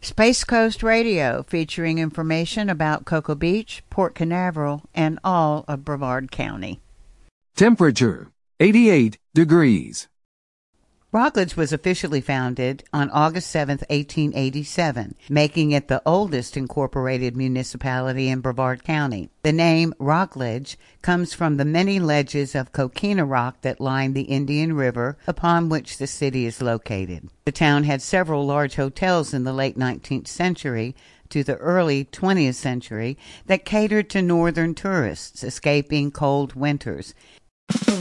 Space Coast Radio, featuring information about Cocoa Beach, Port Canaveral, and all of Brevard County. Temperature, 88 degrees. Rockledge was officially founded on August 7, 1887, making it the oldest incorporated municipality in Brevard County. The name Rockledge comes from the many ledges of coquina rock that line the Indian River upon which the city is located. The town had several large hotels in the late 19th century to the early 20th century that catered to northern tourists escaping cold winters.